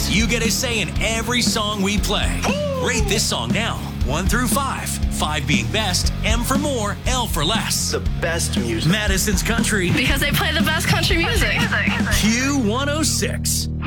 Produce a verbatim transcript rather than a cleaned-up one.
means you get a say in every song we play. Ooh. Rate this song now, one through five. Five being best, M for more, L for less. The best music. Madison's Country. Because they play the best country music. Q one oh six.